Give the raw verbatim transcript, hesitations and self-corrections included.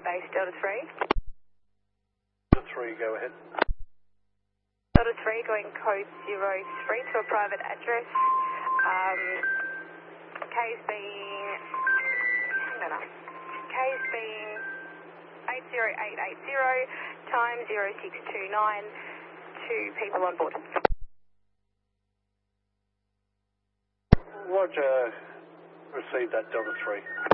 base Delta three. Delta three, go ahead. Delta three going code zero three to a private address. Um, K's being, hang on, K's being eight zero eight eight zero, time zero six two nine, two people on board. Roger, received that Delta three.